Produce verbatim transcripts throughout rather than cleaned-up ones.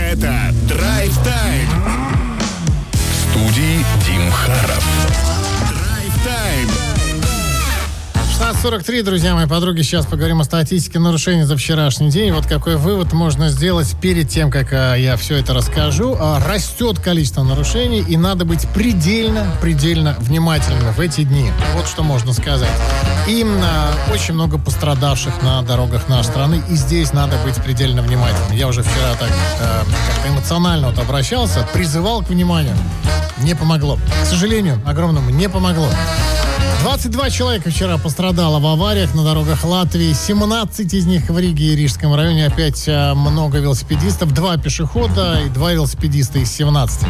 Это Драйв-тайм. В студии Дим Харов. Драйв-тайм. шестнадцать сорок три, друзья мои подруги. Сейчас поговорим о статистике нарушений за вчерашний день. Вот какой вывод можно сделать перед тем, как а, я все это расскажу. А, растет количество нарушений, и надо быть предельно, предельно внимательным в эти дни. Вот что можно сказать. И а, очень много пострадавших на дорогах нашей страны, и здесь надо быть предельно внимательным. Я уже вчера так а, как-то эмоционально вот обращался, призывал к вниманию. Не помогло. К сожалению, огромному не помогло. двадцать два человека вчера пострадало в авариях на дорогах Латвии. семнадцать из них в Риге и Рижском районе. Опять а, много велосипедистов. Два пешехода и два велосипедиста из семнадцати.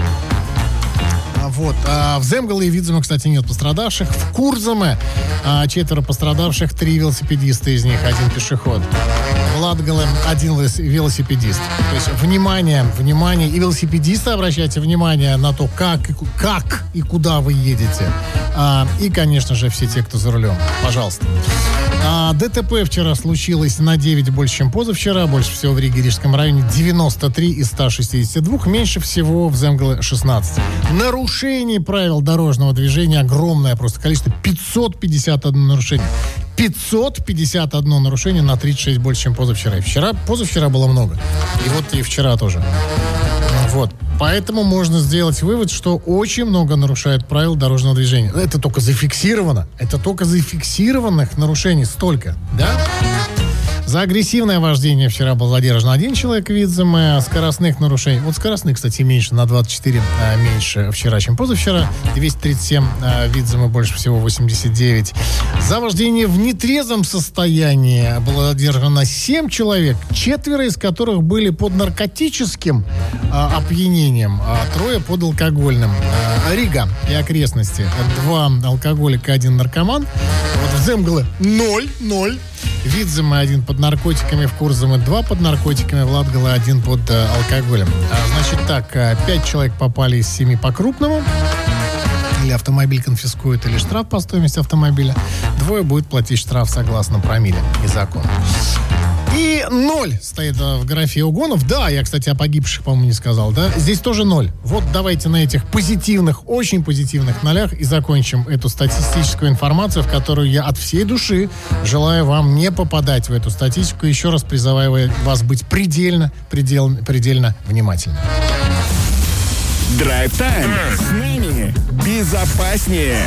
Вот. А в Земгале и Видземе, кстати, нет пострадавших. В Курзаме а, четверо пострадавших, три велосипедиста из них, один пешеход. В Латгале один велосипедист. То есть, внимание, внимание. И велосипедисты, обращайте внимание на то, как, как и куда вы едете. А, и, конечно же, все те, кто за рулем. Пожалуйста. А, ДТП вчера случилось на девять больше, чем позавчера. Больше всего в Риге и Рижском районе девяносто три из ста шестидесяти двух. Меньше всего в Земгале шестнадцать. Нарушений правил дорожного движения огромное просто количество. пятьсот пятьдесят одно нарушение. пятьсот пятьдесят одно нарушение на тридцать шесть больше, чем позавчера. И вчера, позавчера было много. И вот и вчера тоже. Вот. Поэтому можно сделать вывод, что очень много нарушают правила дорожного движения. Это только зафиксировано. Это только зафиксированных нарушений столько, да? За агрессивное вождение вчера был задержан один человек в Видземе. Скоростных нарушений... Вот скоростных, кстати, меньше, на двадцать четыре а, меньше вчера, чем позавчера. двести тридцать семь, а, в Видземе больше всего восемьдесят девять. За вождение в нетрезвом состоянии было задержано семь человек, четверо из которых были под наркотическим а, опьянением, а трое под алкогольным. А, Рига и окрестности. Два алкоголика, один наркоман. Вот в Земгале ноль, ноль. Видземе один под наркотиками, в Курзаме два под наркотиками, в Латгале один под э, алкоголем. А, значит так, э, пять человек попали из семи по крупному. Или автомобиль конфискуют, или штраф по стоимости автомобиля. Двое будет платить штраф согласно промилле и закону. И ноль стоит в графе угонов. Да, я, кстати, о погибших, по-моему, не сказал, да? Здесь тоже ноль. Вот давайте на этих позитивных, очень позитивных нолях и закончим эту статистическую информацию, в которую я от всей души желаю вам не попадать в эту статистику. Еще раз призываю вас быть предельно, предельно, предельно внимательным. Драйв-тайм. С нами безопаснее.